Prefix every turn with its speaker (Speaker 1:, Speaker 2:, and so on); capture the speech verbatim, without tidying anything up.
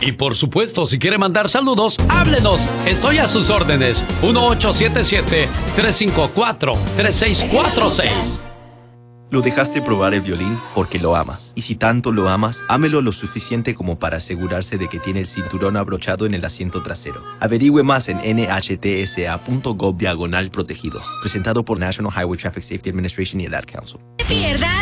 Speaker 1: Y por supuesto, si quiere mandar saludos, háblenos. Estoy a sus órdenes. uno ocho siete siete, tres cinco cuatro, tres seis cuatro seis.
Speaker 2: Lo dejaste probar el violín porque lo amas. Y si tanto lo amas, ámelo lo suficiente como para asegurarse de que tiene el cinturón abrochado en el asiento trasero. Averigüe más en nhtsa.gov diagonal protegido. Presentado por National Highway Traffic Safety Administration y el Ad Council.